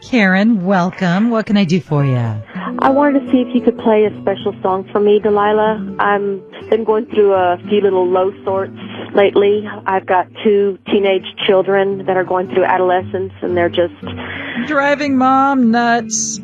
Karen, welcome. What can I do for you? I wanted to see if you could play a special song for me, Delilah. I've been going through a few little low sorts lately. I've got 2 teenage children that are going through adolescence, and they're just Driving mom nuts.